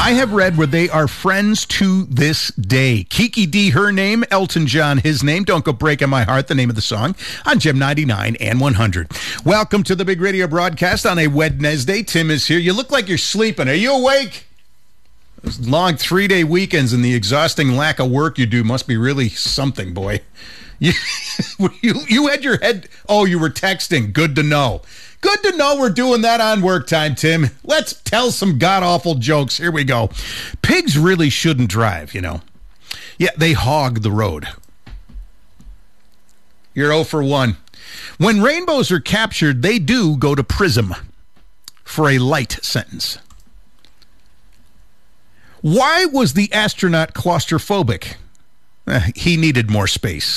I have read where they are friends to this day. Kiki D, her name. Elton John, his name. Don't Go Breaking My Heart, the name of the song, on Gem 99 and 100. Welcome to the Big Radio broadcast on a Wednesday. Tim is here. You look like you're sleeping. Are you awake? Those long 3-day weekends and the exhausting lack of work you do must be really something, boy. You had your head... Oh, you were texting. Good to know. Good to know we're doing that on work time, Tim. Let's tell some god-awful jokes. Here we go. Pigs really shouldn't drive, you know. Yeah, they hog the road. You're 0 for 1. When rainbows are captured, they do go to prison for a light sentence. Why was the astronaut claustrophobic? He needed more space.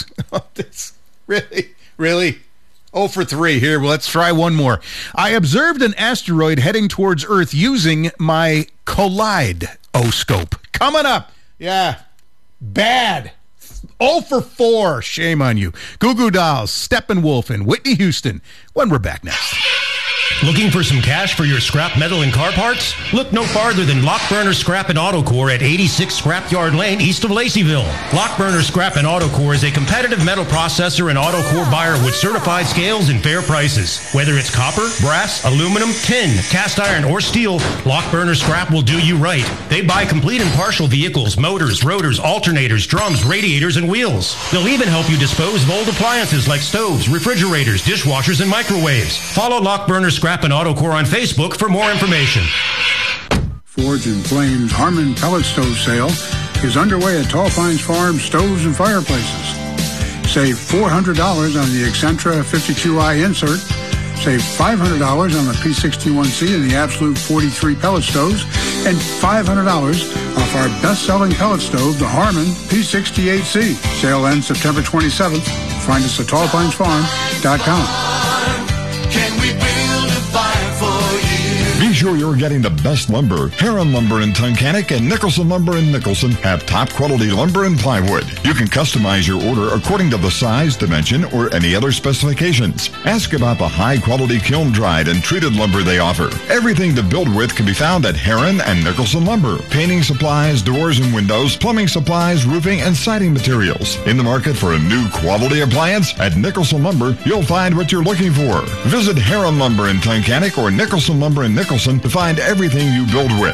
Really? 0 for 3. Here, well, let's try one more. I observed an asteroid heading towards Earth using my kaleidoscope. Coming up. Yeah. Bad. 0 for 4. Shame on you. Goo Goo Dolls, Steppenwolf, and Whitney Houston when we're back next. Looking for some cash for your scrap metal and car parts? Look no farther than Lockburner Scrap and Auto Core at 86 Scrapyard Lane, east of Laceyville. Lockburner Scrap and Auto Core is a competitive metal processor and auto core buyer with certified scales and fair prices. Whether it's copper, brass, aluminum, tin, cast iron, or steel, Lockburner Scrap will do you right. They buy complete and partial vehicles, motors, rotors, alternators, drums, radiators, and wheels. They'll even help you dispose of old appliances like stoves, refrigerators, dishwashers, and microwaves. Follow Lockburner Scrap and Auto Core on Facebook for more information. Forge and Flame's Harmon Pellet Stove Sale is underway at Tall Pines Farm Stoves and Fireplaces. Save $400 on the Excentra 52i insert. Save $500 on the P61C and the Absolute 43 pellet stoves. And $500 off our best-selling pellet stove, the Harmon P68C. Sale ends September 27th. Find us at tallpinesfarm.com. Can we build a fire for you? Be sure you're getting the best lumber. Heron Lumber in Tunkhannock and Nicholson Lumber in Nicholson have top quality lumber and plywood. You can customize your order according to the size, dimension, or any other specifications. Ask about the high quality kiln dried and treated lumber they offer. Everything to build with can be found at Heron and Nicholson Lumber. Painting supplies, doors and windows, plumbing supplies, roofing, and siding materials. In the market for a new quality appliance? At Nicholson Lumber, you'll find what you're looking for. Visit Heron Lumber in Tunkhannock or Nicholson Lumber in Nicholson to find everything you build with.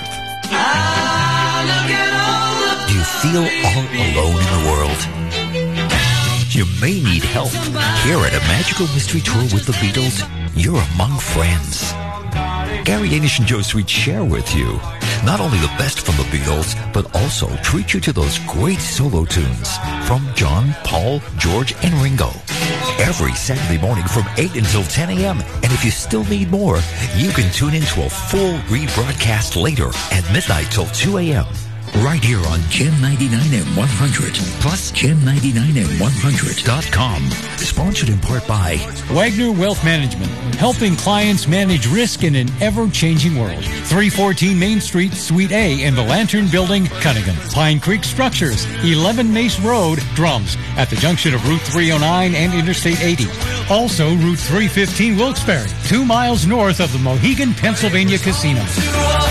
Do you feel all alone in the world? You may need help. Here at a magical mystery tour with the Beatles, you're among friends. Gary Danish and Joe Sweet share with you not only the best from the Beatles, but also treat you to those great solo tunes from John, Paul, George, and Ringo. Every Saturday morning from 8 until 10 a.m. And if you still need more, you can tune in to a full rebroadcast later at midnight till 2 a.m. Right here on Gem 99 and 100, plus Gem99and100.com. Sponsored in part by Wagner Wealth Management, helping clients manage risk in an ever-changing world. 314 Main Street, Suite A in the Lantern Building, Cunningham. Pine Creek Structures, 11 Mace Road, Drums, at the junction of Route 309 and Interstate 80. Also, Route 315 Wilkes-Barre, 2 miles north of the Mohegan, Pennsylvania Casino.